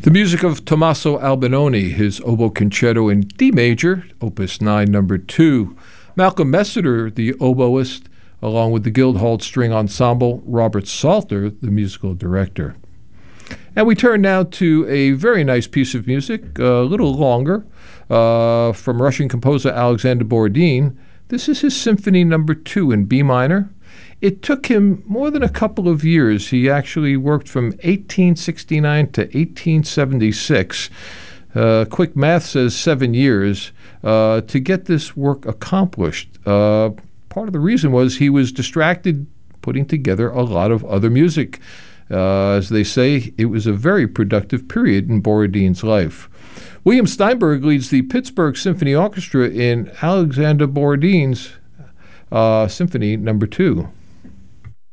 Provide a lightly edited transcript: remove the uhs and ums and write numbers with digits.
The music of Tommaso Albinoni, his oboe concerto in D major, Opus 9, number 2. Malcolm Messiter, the oboist, along with the Guildhall String Ensemble, Robert Salter, the musical director. And we turn now to a very nice piece of music, a little longer, from Russian composer Alexander Borodin. This is his Symphony number 2 in B minor. It took him more than a couple of years. He actually worked from 1869 to 1876. Quick math says 7 years to get this work accomplished. Part of the reason was he was distracted putting together a lot of other music. As they say, it was a very productive period in Borodin's life. William Steinberg leads the Pittsburgh Symphony Orchestra in Alexander Borodin's Symphony number 2.